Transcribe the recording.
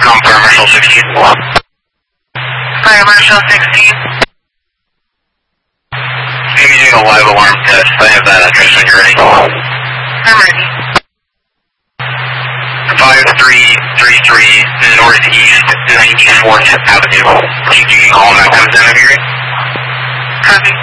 Fire Marshal 16. Fire Marshal 16. I'm using a live alarm test. I have that address when you're ready. I'm ready. 5333 Northeast 94th Avenue. You can call that comes in if you're ready. Copy.